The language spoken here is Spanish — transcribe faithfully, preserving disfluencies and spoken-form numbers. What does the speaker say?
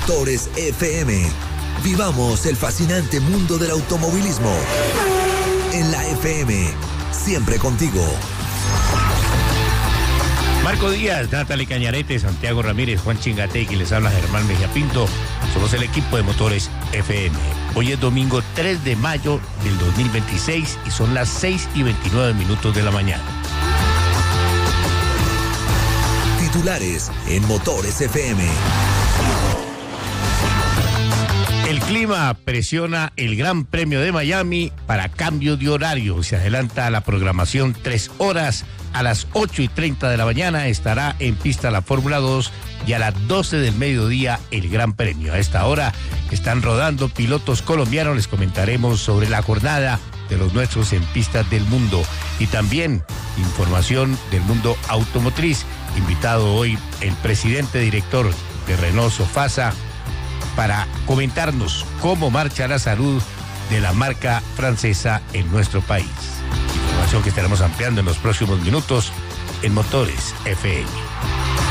Motores F M. Vivamos el fascinante mundo del automovilismo. En la F M, siempre contigo. Marco Díaz, Natalie Cañarete, Santiago Ramírez, Juan Chingate y quien les habla Germán Mejía Pinto. Somos el equipo de Motores F M. Hoy es domingo tres de mayo del dos mil veintiséis y son las seis y veintinueve minutos de la mañana. Titulares en Motores F M. El clima presiona el Gran Premio de Miami para cambio de horario. Se adelanta la programación tres horas. A las ocho y treinta de la mañana estará en pista la Fórmula dos y a las doce del mediodía el Gran Premio. A esta hora están rodando pilotos colombianos. Les comentaremos sobre la jornada de los nuestros en pistas del mundo y también información del mundo automotriz. Invitado hoy el presidente director de Renault Sofasa para comentarnos cómo marcha la salud de la marca francesa en nuestro país. Información que estaremos ampliando en los próximos minutos en Motores F M.